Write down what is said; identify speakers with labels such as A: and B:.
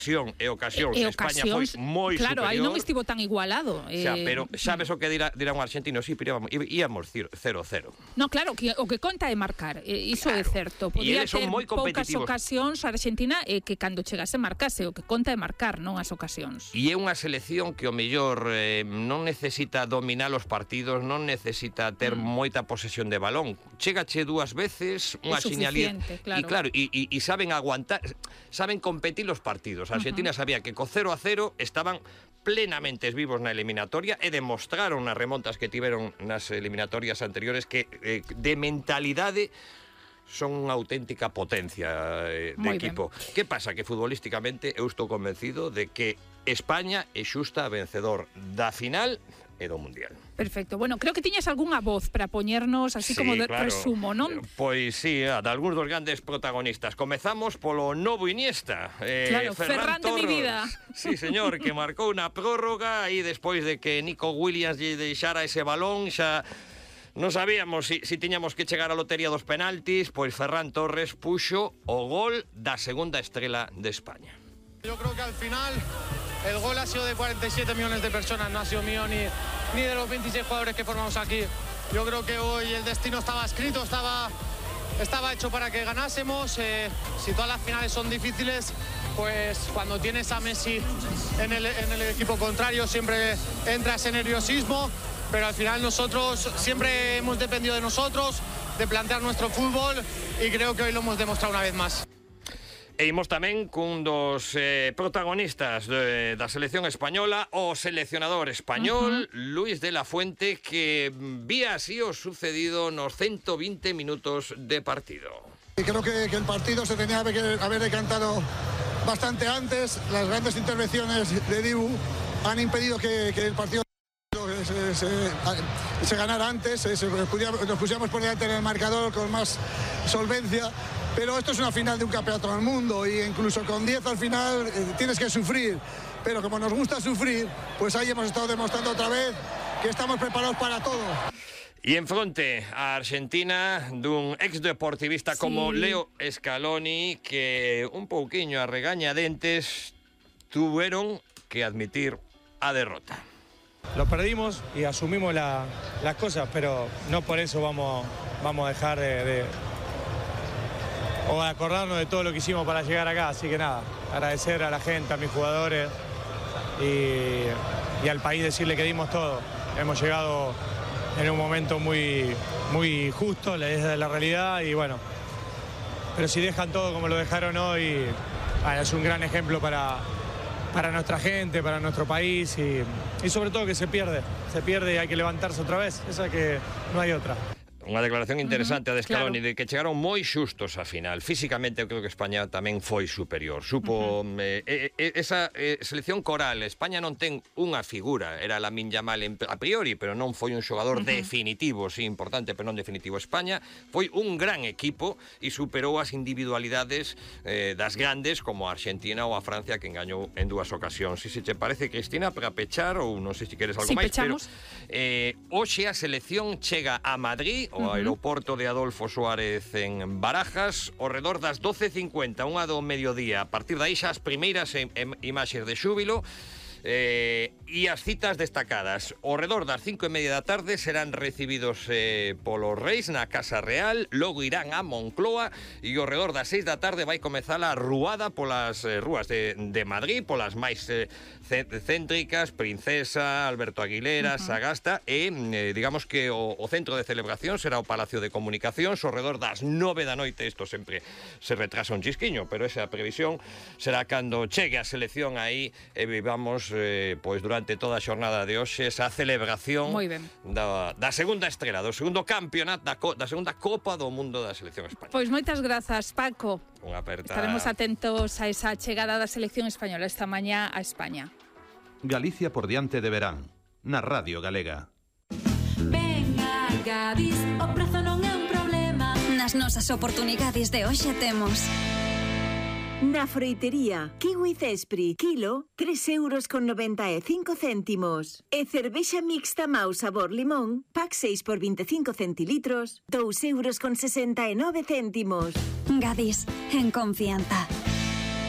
A: ocasións España foi moi
B: claro,
A: superior.
B: aí non estivo tan igualado.
A: Pero sabes o que dirá un argentino? Sí, pero íamos 0-0.
B: No, claro, o que conta é marcar. Iso é certo. Podía ter poucas ocasións a Argentina que cando chegase marcase. O que conta é marcar, non as ocasións.
A: E é unha selección que o mellor non necesita dominar os partidos, non necesita ter moita posesión de balón. Chégache 2 veces, unha señalía.
B: Claro.
A: E saben aguantar, saben competir os partidos. A Argentina sabía que co 0-0 estaban plenamente vivos na eliminatoria e demostraron nas remontas que tiveron nas eliminatorias anteriores que de mentalidade son unha auténtica potencia de equipo. Que pasa? Que futbolísticamente eu estou convencido de que España é xusta vencedor da final e do Mundial.
B: Perfecto. Bueno, creo que tiñas algunha voz para poñernos así como de resumo, non?
A: Pois sí, de algúns dos grandes protagonistas. Comezamos polo novo Iniesta.
B: Claro, Ferran de mi vida.
A: Sí, señor, que marcou unha prórroga e despois de que Nico Williams lle deixara ese balón, xa non sabíamos si tiñamos que chegar á lotería dos penaltis, pois Ferran Torres puxo o gol da segunda estrela de España.
C: Yo creo que al final el gol ha sido de 47 millones de personas, no ha sido mío ni de los 26 jugadores que formamos aquí. Yo creo que hoy el destino estaba escrito, estaba hecho para que ganásemos. Si todas las finales son difíciles, pues cuando tienes a Messi en el equipo contrario siempre entra ese nerviosismo, pero al final nosotros siempre hemos dependido de nosotros, de plantear nuestro fútbol y creo que hoy lo hemos demostrado una vez más.
A: E imos tamén cun dos protagonistas da selección española, o seleccionador español, Luis de la Fuente, que vía así o sucedido nos 120 minutos de partido.
D: Y creo que el partido se tenía que haber decantado bastante antes. Las grandes intervenciones de Dibu han impedido que el partido se ganara antes, nos pusiéramos por delante en el marcador con más solvencia. Pero esto es una final de un campeonato del mundo y incluso con 10 al final tienes que sufrir. Pero como nos gusta sufrir, pues ahí hemos estado demostrando otra vez que estamos preparados para todo.
A: E en fronte a Argentina dun exdeportivista como Leo Scaloni, que un pouquiño a regañadentes tuvieron que admitir a derrota.
E: Lo perdimos y asumimos las cosas, pero no por eso vamos a dejar o acordarnos de todo lo que hicimos para llegar acá. Así que nada, agradecer a la gente, a mis jugadores y al país, decirle que dimos todo. Hemos llegado en un momento muy justo, desde la realidad, y bueno, pero si dejan todo como lo dejaron hoy, bueno, es un gran ejemplo para nuestra gente, para nuestro país y sobre todo que se pierde y hay que levantarse otra vez, esa que no hay otra.
A: Unha declaración interesante a de Scaloni, de que chegaron moi xustos a final. Físicamente eu creo que España tamén foi superior. Supo esa selección coral. España non ten unha figura, era Lamine Yamal a priori, pero non foi un xogador definitivo, sí, importante, pero non definitivo. España foi un gran equipo e superou as individualidades das grandes como a Argentina ou a Francia, que engañou en 2 ocasións. Se te parece, Cristina, para pechar, ou non sei se queres algo máis,
B: pechamos.
A: Pero hoxe a selección chega a Madrid, o aeroporto de Adolfo Suárez en Barajas, ao redor das 12:50, unha do mediodía. A partir de aí xa as primeiras imaxes de xúbilo e as citas destacadas. Ao redor das 5:30 da tarde serán recibidos polos reis na Casa Real, logo irán a Moncloa e ao redor das 6 da tarde vai comezar a ruada polas rúas de Madrid, polas máis céntricas, Princesa, Alberto Aguilera, Sagasta, e digamos que o centro de celebración será o Palacio de Comunicacións ao redor das 9 da noite. Isto sempre se retrasa un chisquiño, pero esa previsión será cando chegue a selección aí e vivamos pois durante toda a xornada de hoxe esa celebración da segunda estrela, do segundo campeonato, da segunda Copa do Mundo da selección española.
B: Pois moitas grazas, Paco.
A: Unha aperta.
B: Estaremos atentos a esa chegada da selección española esta mañá a España.
F: Galicia por diante de verán, na Radio Galega.
G: Venga, Gadis, o prezo non é un problema. Nas nosas oportunidades de hoxe temos
H: na froitería Kiwi Cespri, kilo, 3,95 €. E cervexa mixta Mau sabor limón, pack 6 por 25 centilitros, 2,69 €.
G: Gadis, en confianza.